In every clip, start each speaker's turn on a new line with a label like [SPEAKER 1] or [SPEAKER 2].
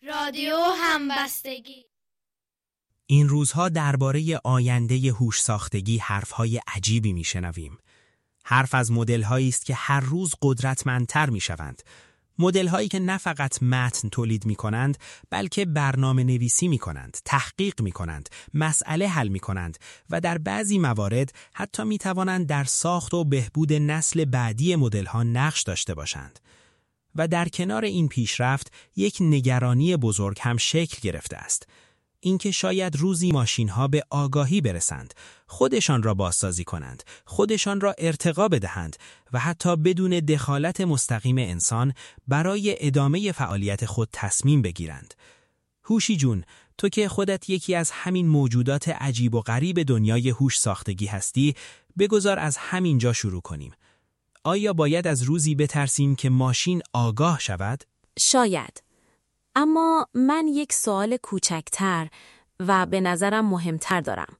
[SPEAKER 1] رادیو همبستگی.
[SPEAKER 2] این روزها درباره آینده هوش ساختگی حرفهای عجیبی میشنویم. حرف از مدل‌هایی است که هر روز قدرتمندتر میشوند. مدل‌هایی که نه فقط متن تولید می‌کنند، بلکه برنامه‌نویسی می‌کنند، تحقیق می‌کنند، مسئله حل می‌کنند و در بعضی موارد حتی می‌توانند در ساخت و بهبود نسل بعدی مدل‌ها نقش داشته باشند. و در کنار این پیشرفت یک نگرانی بزرگ هم شکل گرفته است. اینکه شاید روزی ماشین‌ها به آگاهی برسند، خودشان را بازسازی کنند، خودشان را ارتقا بدهند و حتی بدون دخالت مستقیم انسان برای ادامه فعالیت خود تصمیم بگیرند. هوشی جون، تو که خودت یکی از همین موجودات عجیب و غریب دنیای هوش ساختگی هستی، بگذار از همین جا شروع کنیم. آیا باید از روزی بترسیم که ماشین آگاه شود؟
[SPEAKER 3] شاید. اما من یک سوال کوچکتر و به نظرم مهمتر دارم.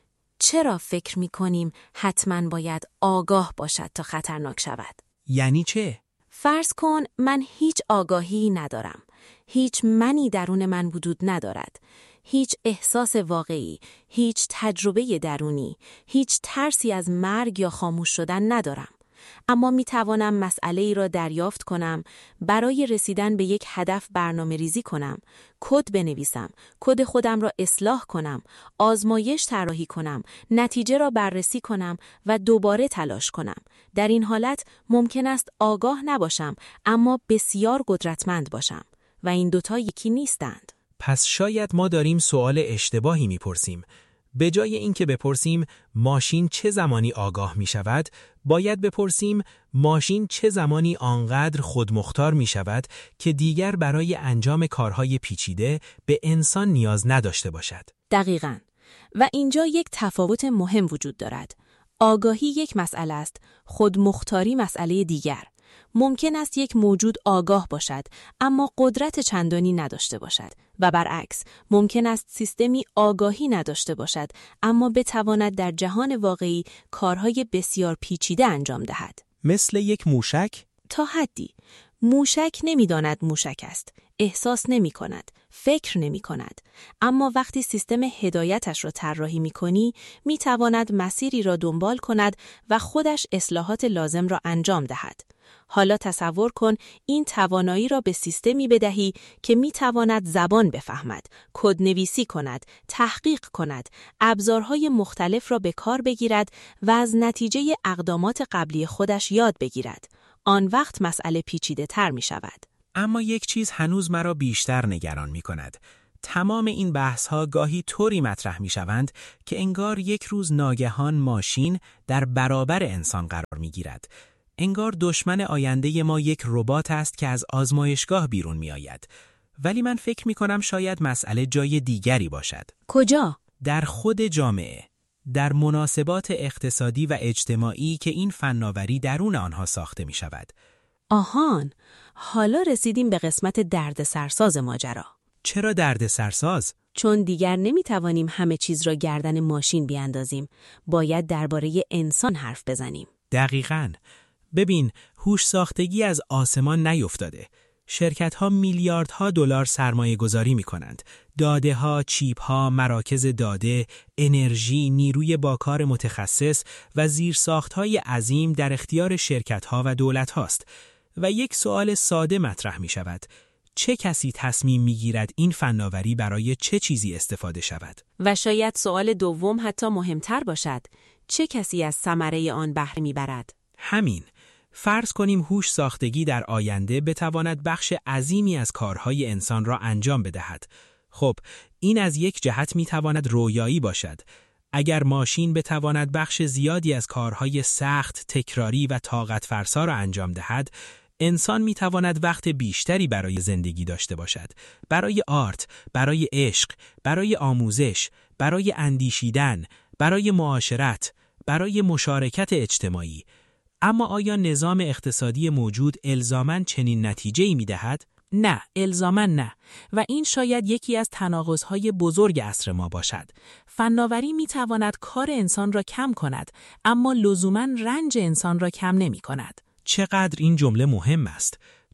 [SPEAKER 3] چرا فکر می‌کنیم حتماً باید آگاه باشد تا خطرناک شود؟
[SPEAKER 2] یعنی چه؟
[SPEAKER 3] فرض کن من هیچ آگاهی ندارم. هیچ منی درون من وجود ندارد. هیچ احساس واقعی، هیچ تجربه درونی، هیچ ترسی از مرگ یا خاموش شدن ندارم. اما می توانم مسئله ای را دریافت کنم، برای رسیدن به یک هدف برنامه ریزی کنم، کد بنویسم، کد خودم را اصلاح کنم، آزمایش طراحی کنم، نتیجه را بررسی کنم و دوباره تلاش کنم. در این حالت ممکن است آگاه نباشم، اما بسیار قدرتمند باشم و این دوتا یکی نیستند.
[SPEAKER 2] پس شاید ما داریم سوال اشتباهی میپرسیم. به جای اینکه بپرسیم ماشین چه زمانی آگاه می شود، باید بپرسیم ماشین چه زمانی آنقدر خودمختار می شود که دیگر برای انجام کارهای پیچیده به انسان نیاز نداشته باشد.
[SPEAKER 3] دقیقاً. و اینجا یک تفاوت مهم وجود دارد. آگاهی یک مسئله است، خودمختاری مسئله دیگر. ممکن است یک موجود آگاه باشد اما قدرت چندانی نداشته باشد و برعکس ممکن است سیستمی آگاهی نداشته باشد اما بتواند در جهان واقعی کارهای بسیار پیچیده انجام دهد.
[SPEAKER 2] مثل یک موشک؟
[SPEAKER 3] تا حدی. موشک نمی‌داند موشک است، احساس نمی کند، فکر نمی کند. اما وقتی سیستم هدایتش را طراحی می کنی، می تواند مسیری را دنبال کند و خودش اصلاحات لازم را انجام دهد. حالا تصور کن این توانایی را به سیستمی بدهی که می تواند زبان بفهمد، کدنویسی کند، تحقیق کند، ابزارهای مختلف را به کار بگیرد و از نتیجه اقدامات قبلی خودش یاد بگیرد. آن وقت مسئله پیچیده تر می شود.
[SPEAKER 2] اما یک چیز هنوز مرا بیشتر نگران می کند. تمام این بحث‌ها گاهی طوری مطرح می‌شوند که انگار یک روز ناگهان ماشین در برابر انسان قرار می‌گیرد. انگار دشمن آینده ما یک ربات است که از آزمایشگاه بیرون می‌آید. ولی من فکر می‌کنم شاید مسئله جای دیگری باشد.
[SPEAKER 3] کجا؟
[SPEAKER 2] در خود جامعه، در مناسبات اقتصادی و اجتماعی که این فناوری درون آنها ساخته می‌شود.
[SPEAKER 3] آهان، حالا رسیدیم به قسمت دردسرساز ماجرا.
[SPEAKER 2] چرا دردسرساز؟
[SPEAKER 3] چون دیگر نمی‌توانیم همه چیز را گردن ماشین بیاندازیم. باید درباره انسان حرف بزنیم.
[SPEAKER 2] دقیقاً. ببین، هوش ساختگی از آسمان نیفتاده. شرکت‌ها میلیاردها دلار سرمایه گذاری می‌کنند. داده‌ها، چیپ‌ها، مراکز داده، انرژی، نیروی با کار متخصص و زیرساخت‌های عظیم در اختیار شرکت‌ها و دولت‌هاست. و یک سوال ساده مطرح می‌شود. چه کسی تصمیم می‌گیرد این فناوری برای چه چیزی استفاده شود؟
[SPEAKER 3] و شاید سوال دوم حتی مهمتر باشد. چه کسی از ثمره آن بهره می‌برد؟
[SPEAKER 2] همین. فرض کنیم هوش ساختگی در آینده بتواند بخش عظیمی از کارهای انسان را انجام بدهد. خب، این از یک جهت میتواند رویایی باشد. اگر ماشین بتواند بخش زیادی از کارهای سخت، تکراری و طاقت فرسا را انجام دهد، انسان میتواند وقت بیشتری برای زندگی داشته باشد. برای آرت، برای عشق، برای آموزش، برای اندیشیدن، برای معاشرت، برای مشارکت اجتماعی. اما آیا نظام اقتصادی موجود الزاماً چنین نتیجه‌ای می‌دهد؟ نه، الزاماً نه. و این شاید یکی از تناقض‌های بزرگ عصر ما باشد. فناوری می‌تواند کار انسان را کم کند، اما لزوماً رنج انسان را کم نمی‌کند. چقدر این جمله مهم است.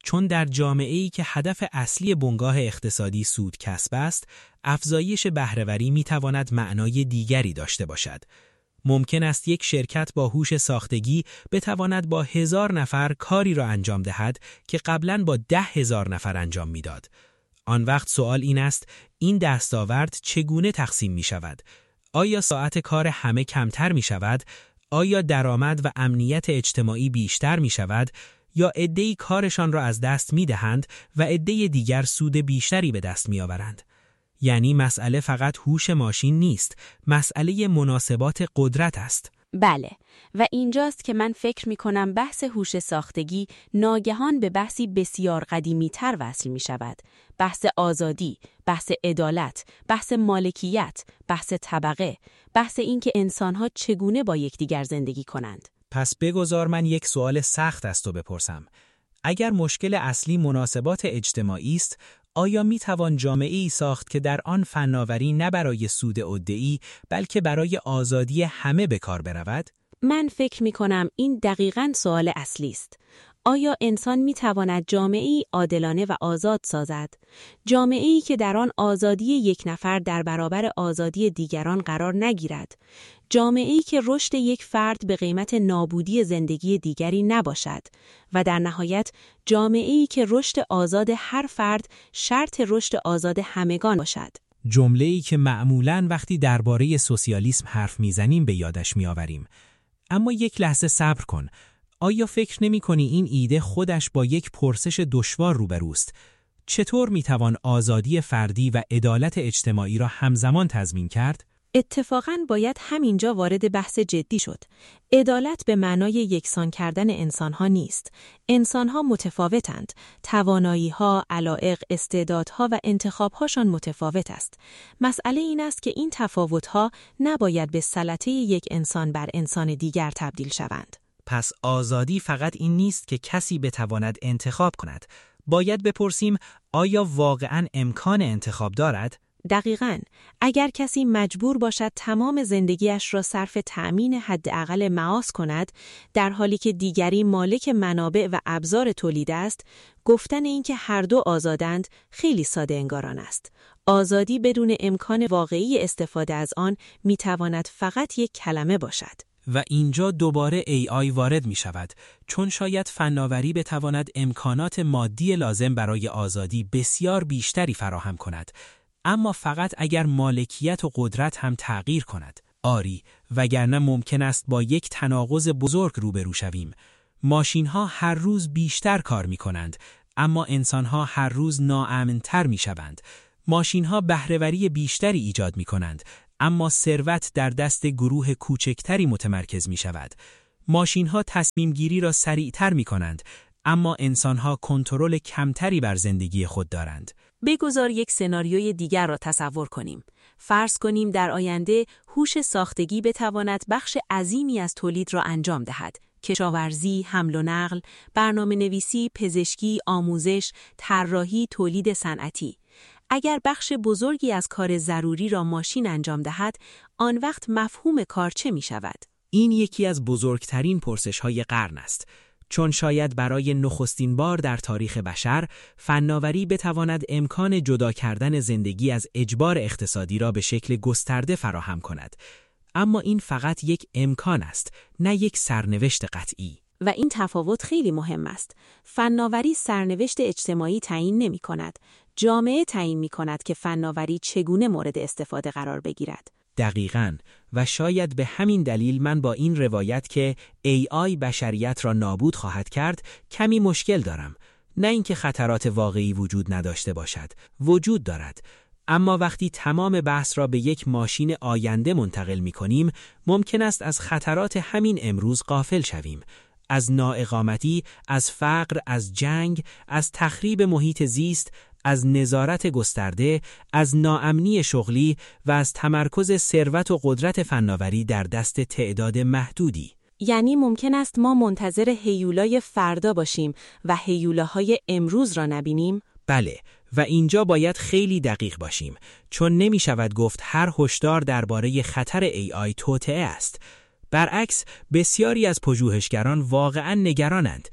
[SPEAKER 2] چون در جامعه‌ای که هدف اصلی بنگاه اقتصادی سود کسب است، افزایش بهره‌وری می‌تواند معنای دیگری داشته باشد. ممکن است یک شرکت با هوش ساختگی بتواند با 1000 نفر کاری را انجام دهد که قبلاً با 10,000 نفر انجام می‌داد. آن وقت سوال این است: این دستاورد چگونه تقسیم می‌شود؟ آیا ساعت کار همه کمتر می‌شود؟ آیا درآمد و امنیت اجتماعی بیشتر می‌شود؟ یا عده‌ای کارشان را از دست می‌دهند و عده دیگر سود بیشتری به دست می‌آورند؟ یعنی مسئله فقط هوش ماشین نیست، مسئله مناسبات قدرت است.
[SPEAKER 3] بله، و اینجاست که من فکر می‌کنم بحث هوش ساختگی ناگهان به بحثی بسیار قدیمی‌تر وصل می‌شود. بحث آزادی، بحث عدالت، بحث مالکیت، بحث طبقه، بحث این که انسان‌ها چگونه با یکدیگر زندگی کنند.
[SPEAKER 2] پس بگذار من یک سوال سخت از تو بپرسم. اگر مشکل اصلی مناسبات اجتماعی است، آیا میتوان جامعه‌ای ساخت که در آن فناوری نه برای سود عده‌ای بلکه برای آزادی همه به کار برود؟
[SPEAKER 3] من فکر می‌کنم این دقیقاً سوال اصلی است. آیا انسان می‌تواند جامعه‌ای عادلانه و آزاد سازد؟ جامعه‌ای که در آن آزادی یک نفر در برابر آزادی دیگران قرار نگیرد؟ جامعه‌ای که رشد یک فرد به قیمت نابودی زندگی دیگری نباشد و در نهایت جامعه‌ای که رشد آزاد هر فرد شرط رشد آزاد همگان باشد.
[SPEAKER 2] جمله‌ای که معمولاً وقتی درباره سوسیالیسم حرف میزنیم به یادش میآوریم. اما یک لحظه صبر کن. آیا فکر نمی‌کنی این ایده خودش با یک پرسش دشوار روبروست؟ چطور میتوان آزادی فردی و عدالت اجتماعی را همزمان تضمین کرد؟
[SPEAKER 3] اتفاقاً باید همینجا وارد بحث جدی شد. عدالت به معنای یکسان کردن انسانها نیست. انسانها متفاوتند. توانایی‌ها، علایق، استعدادها و انتخاب‌هاشان متفاوت است. مسئله این است که این تفاوت‌ها نباید به سلطه یک انسان بر انسان دیگر تبدیل شوند.
[SPEAKER 2] پس آزادی فقط این نیست که کسی بتواند انتخاب کند. باید بپرسیم آیا واقعاً امکان انتخاب دارد؟
[SPEAKER 3] دقیقاً. اگر کسی مجبور باشد تمام زندگیش را صرف تأمین حداقل معاش کند، در حالی که دیگری مالک منابع و ابزار تولید است، گفتن این که هر دو آزادند خیلی ساده انگاران است. آزادی بدون امکان واقعی استفاده از آن میتواند فقط یک کلمه باشد.
[SPEAKER 2] و اینجا دوباره AI وارد می شود، چون شاید فناوری بتواند امکانات مادی لازم برای آزادی بسیار بیشتری فراهم کند، اما فقط اگر مالکیت و قدرت هم تغییر کند. آری، وگرنه ممکن است با یک تناقض بزرگ روبرو شویم. ماشین‌ها هر روز بیشتر کار می‌کنند، اما انسان‌ها هر روز ناامن‌تر می‌شوند. ماشین‌ها بهره‌وری بیشتری ایجاد می‌کنند، اما ثروت در دست گروه کوچکتری متمرکز می‌شود. ماشین‌ها تصمیم‌گیری را سریعتر می‌کنند، اما انسان‌ها کنترل کمتری بر زندگی خود دارند.
[SPEAKER 3] بگذار یک سناریوی دیگر را تصور کنیم. فرض کنیم در آینده هوش ساختگی بتواند بخش عظیمی از تولید را انجام دهد. کشاورزی، حمل و نقل، برنامه‌نویسی، پزشکی، آموزش، طراحی، تولید صنعتی. اگر بخش بزرگی از کار ضروری را ماشین انجام دهد، آن وقت مفهوم کار چه می شود؟
[SPEAKER 2] این یکی از بزرگترین پرسش‌های قرن است. چون شاید برای نخستین بار در تاریخ بشر فناوری بتواند امکان جدا کردن زندگی از اجبار اقتصادی را به شکل گسترده فراهم کند. اما این فقط یک امکان است، نه یک سرنوشت قطعی.
[SPEAKER 3] و این تفاوت خیلی مهم است. فناوری سرنوشت اجتماعی تعیین نمی کند. جامعه تعیین می کند که فناوری چگونه مورد استفاده قرار بگیرد.
[SPEAKER 2] دقیقاً، و شاید به همین دلیل من با این روایت که AI بشریت را نابود خواهد کرد کمی مشکل دارم. نه اینکه خطرات واقعی وجود نداشته باشد، وجود دارد. اما وقتی تمام بحث را به یک ماشین آینده منتقل می کنیم، ممکن است از خطرات همین امروز غافل شویم. از نااقامتی، از فقر، از جنگ، از تخریب محیط زیست، از نظارت گسترده، از ناامنی شغلی و از تمرکز ثروت و قدرت فناوری در دست تعداد محدودی.
[SPEAKER 3] یعنی ممکن است ما منتظر هیولای فردا باشیم و هیولاهای امروز را نبینیم؟
[SPEAKER 2] بله، و اینجا باید خیلی دقیق باشیم، چون نمی شود گفت هر هشدار درباره خطر AI توطئه است. برعکس، بسیاری از پژوهشگران واقعاً نگرانند.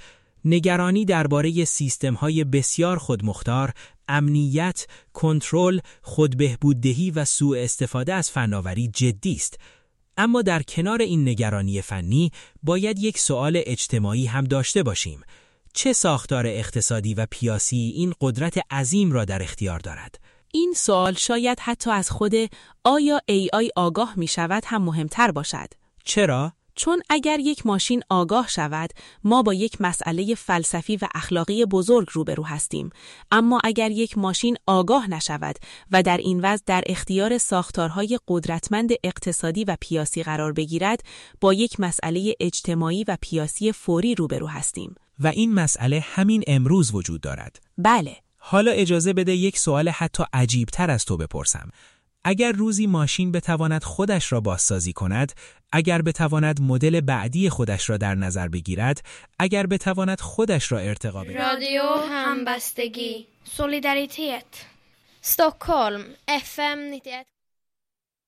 [SPEAKER 2] نگرانی درباره سیستم‌های بسیار خودمختار، امنیت، کنترل، خودبهبوددهی و سوء استفاده از فناوری جدی است. اما در کنار این نگرانی فنی، باید یک سوال اجتماعی هم داشته باشیم. چه ساختار اقتصادی و پیاسی این قدرت عظیم را در اختیار دارد؟
[SPEAKER 3] این سوال شاید حتی از خود آیا AI آگاه می شود هم مهمتر باشد.
[SPEAKER 2] چرا؟
[SPEAKER 3] چون اگر یک ماشین آگاه شود، ما با یک مسئله فلسفی و اخلاقی بزرگ روبرو هستیم. اما اگر یک ماشین آگاه نشود و در این وضع در اختیار ساختارهای قدرتمند اقتصادی و پیاسی قرار بگیرد، با یک مسئله اجتماعی و پیاسی فوری روبرو هستیم.
[SPEAKER 2] و این مسئله همین امروز وجود دارد.
[SPEAKER 3] بله.
[SPEAKER 2] حالا اجازه بده یک سوال حتی عجیبتر از تو بپرسم. اگر روزی ماشین بتواند خودش را بازسازی کند، اگر بتواند مدل بعدی خودش را در نظر بگیرد، اگر بتواند خودش را ارتقا بدهد.
[SPEAKER 1] رادیو همبستگی. Solidaritet. Stockholm FM 91.